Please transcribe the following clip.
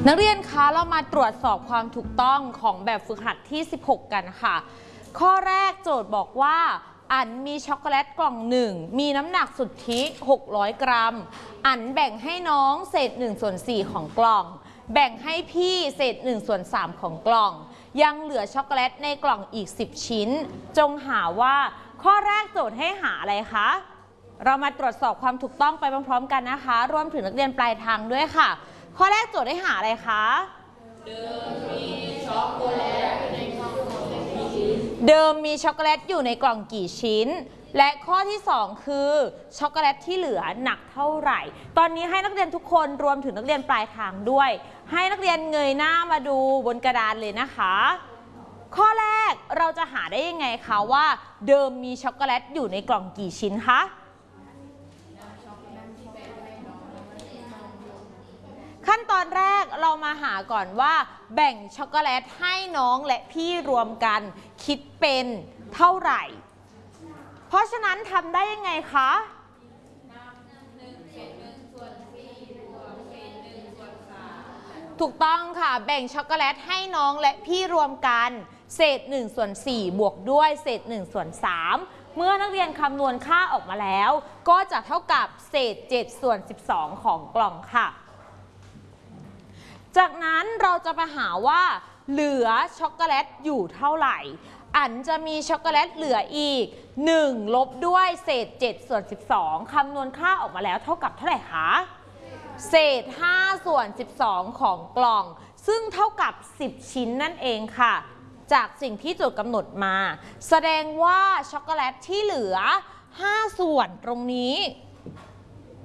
นักเรียนคะเรามาตรวจสอบความถูกต้องของแบบฝึกหัดที่ 16 กันค่ะข้อแรกโจทย์บอกว่าอันมีช็อกโกแลตกล่องหนึ่งมีน้ำหนักสุทธิ600 กรัมอันแบ่งให้น้องเศษ1/4ของกล่องแบ่งให้พี่เศษ1/3ของกล่องยังเหลือช็อกโกแลตในกล่องอีก10ชิ้นจงหาว่าข้อแรกโจทย์ให้หาอะไรคะเรามาตรวจสอบความถูกต้องไปพร้อมๆกันนะคะรวมถึงนักเรียนปลายทางด้วยค่ะข้อแรกโจทย์ได้หาอะไรคะเดิมมีช็อกโกแลตอยู่ในกล่องกี่ชิ้นและข้อที่2คือช็อกโกแลตที่เหลือหนักเท่าไหร่ตอนนี้ให้นักเรียนทุกคนรวมถึงนักเรียนปลายทางด้วยให้นักเรียนเงยหน้ามาดูบนกระดานเลยนะคะข้อแรกเราจะหาได้ยังไงคะว่าเดิมมีช็อกโกแลตอยู่ในกล่องกี่ชิ้นคะขั้นตอนแรกเรามาหาก่อนว่าแบ่งช็อกโกแลตให้น้องและพี่รวมกันคิดเป็นเท่าไหร่เพราะฉะนั้นทำได้ยังไงคะถูกต้องค่ะแบ่งช็อกโกแลตให้น้องและพี่รวมกันเศษ1/4บวกด้วยเศษ1/3เมื่อนักเรียนคำนวณค่าออกมาแล้วก็จะเท่ากับเศษ7/12ของกล่องค่ะจากนั้นเราจะมาหาว่าเหลือช็อกโกแลตอยู่เท่าไหร่อันจะมีช็อกโกแลตเหลืออีก1ลบด้วยเศษ7/12คำนวณค่าออกมาแล้วเท่ากับเท่าไหร่คะเศษ5/12ของกล่องซึ่งเท่ากับ10ชิ้นนั่นเองค่ะจากสิ่งที่โจทย์กำหนดมาแสดงว่าช็อกโกแลตที่เหลือ5ส่วนตรงนี้